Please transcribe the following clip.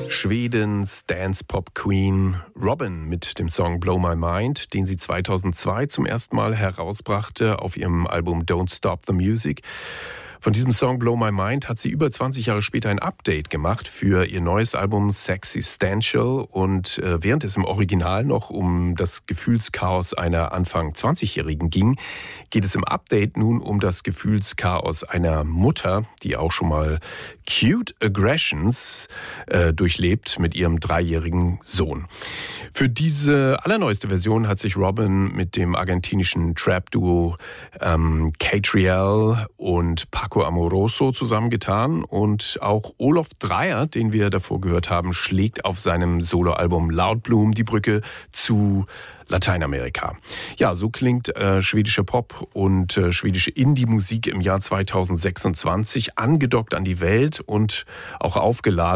Schwedens Dance-Pop-Queen Robyn mit dem Song Blow My Mind, den sie 2002 zum ersten Mal herausbrachte auf ihrem Album Don't Stop the Music. Von diesem Song Blow My Mind hat sie über 20 Jahre später ein Update gemacht für ihr neues Album Sexistential. Und während es im Original noch um das Gefühlschaos einer Anfang 20-Jährigen ging, geht es im Update nun um das Gefühlschaos einer Mutter, die auch schon mal Cute Aggressions durchlebt mit ihrem 3-jährigen Sohn. Für diese allerneueste Version hat sich Robyn mit dem argentinischen Trap-Duo Catriel und Paco Amoroso zusammengetan, und auch Olof Dreyer, den wir davor gehört haben, schlägt auf seinem Soloalbum Loudbloom die Brücke zu Lateinamerika. Ja, so klingt schwedische Pop und schwedische Indie-Musik im Jahr 2026, angedockt an die Welt und auch aufgeladen